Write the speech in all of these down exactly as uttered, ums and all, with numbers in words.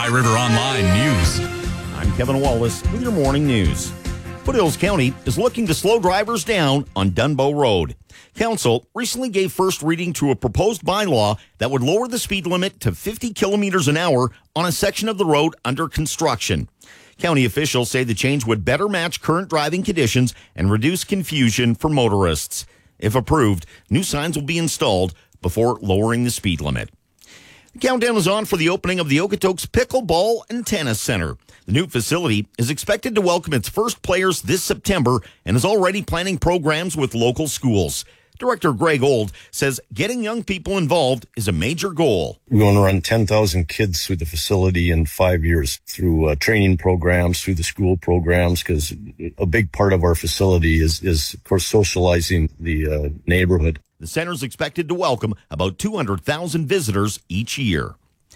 High River Online News. I'm Kevin Wallace with your morning news. Foothills County is looking to slow drivers down on Dunbow Road. Council recently gave first reading to a proposed bylaw that would lower the speed limit to fifty kilometers an hour on a section of the road under construction. County officials say the change would better match current driving conditions and reduce confusion for motorists. If approved, new signs will be installed before lowering the speed limit. The countdown is on for the opening of the Okotoks Pickleball and Tennis Center. The new facility is expected to welcome its first players this September and is already planning programs with local schools. Director Greg Old says getting young people involved is a major goal. We want to run ten thousand kids through the facility in five years through uh, training programs, through the school programs, because a big part of our facility is, is of course, socializing the uh, neighborhood. The center is expected to welcome about two hundred thousand visitors each year.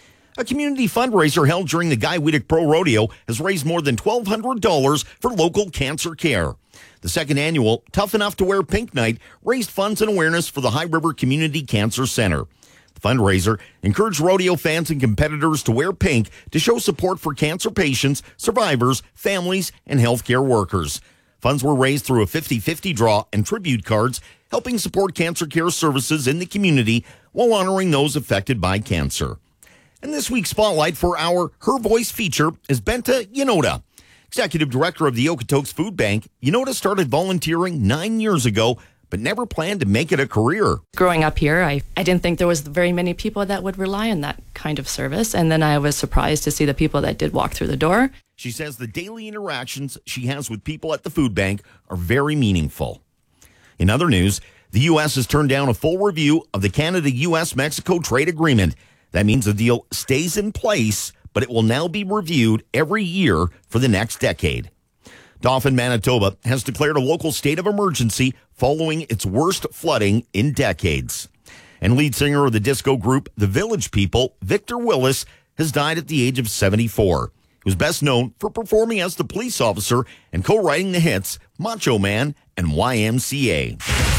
A community fundraiser held during the Guy Weedick Pro Rodeo has raised more than twelve hundred dollars for local cancer care. The second annual Tough Enough to Wear Pink Night raised funds and awareness for the High River Community Cancer Center. The fundraiser encouraged rodeo fans and competitors to wear pink to show support for cancer patients, survivors, families, and healthcare workers. Funds were raised through a fifty-fifty draw and tribute cards, helping support cancer care services in the community while honoring those affected by cancer. And this week's spotlight for our Her Voice feature is Benta Yanoda. Executive Director of the Okotoks Food Bank, Yanoda started volunteering nine years ago, but never planned to make it a career. Growing up here, I, I didn't think there was very many people that would rely on that kind of service, and then I was surprised to see the people that did walk through the door. She says the daily interactions she has with people at the food bank are very meaningful. In other news, the U S has turned down a full review of the Canada-U S Mexico trade agreement. That means the deal stays in place, but it will now be reviewed every year for the next decade. Dauphin, Manitoba has declared a local state of emergency following its worst flooding in decades. And lead singer of the disco group The Village People, Victor Willis, has died at the age of seventy-four. He was best known for performing as the police officer and co-writing the hits Macho Man and Y M C A.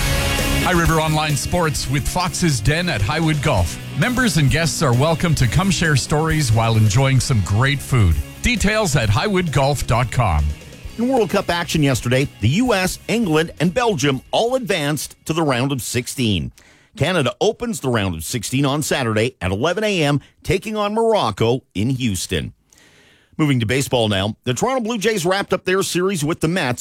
High River Online Sports with Fox's Den at Highwood Golf. Members and guests are welcome to come share stories while enjoying some great food. Details at highwood golf dot com. In World Cup action yesterday, the U S, England, and Belgium all advanced to the round of sixteen. Canada opens the round of sixteen on Saturday at eleven a.m., taking on Morocco in Houston. Moving to baseball now, the Toronto Blue Jays wrapped up their series with the Mets